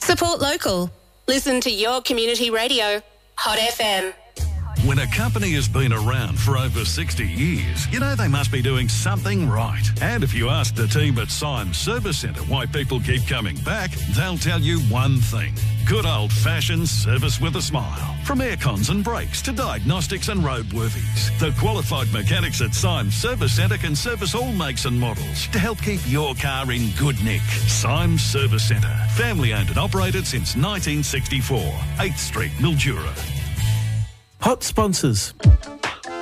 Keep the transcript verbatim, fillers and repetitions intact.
Support local. Listen to your community radio. Hot F M. When a company has been around for over sixty years, you know they must be doing something right. And if you ask the team at Symes Service Centre why people keep coming back, they'll tell you one thing. Good old-fashioned service with a smile. From aircons and brakes to diagnostics and roadworthies, the qualified mechanics at Symes Service Centre can service all makes and models to help keep your car in good nick. Symes Service Centre. Family owned and operated since nineteen sixty-four. eighth Street, Mildura. Hot sponsors.